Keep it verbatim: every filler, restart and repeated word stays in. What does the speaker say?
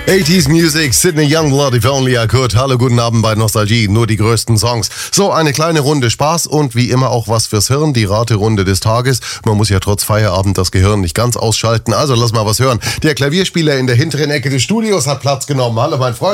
achtziger Music, Sydney Youngblood, If Only I Could. Hallo, guten Abend bei Nostalgie, nur die größten Songs. So, eine kleine Runde Spaß und wie immer auch was fürs Hirn, die Raterunde des Tages. Man muss ja trotz Feierabend das Gehirn nicht ganz ausschalten, also lass mal was hören. Der Klavierspieler in der hinteren Ecke des Studios hat Platz genommen. Hallo, mein Freund.